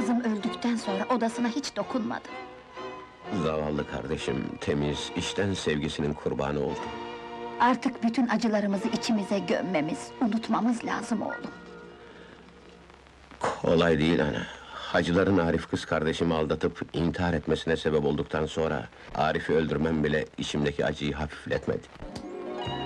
Kızım öldükten sonra odasına hiç dokunmadım. Zavallı kardeşim, temiz, içten sevgisinin kurbanı oldu. Artık bütün acılarımızı içimize gömmemiz, unutmamız lazım oğlum. Kolay değil ana. Hacıların Arif kız kardeşimi aldatıp intihar etmesine sebep olduktan sonra... ...Arif'i öldürmem bile içimdeki acıyı hafifletmedi.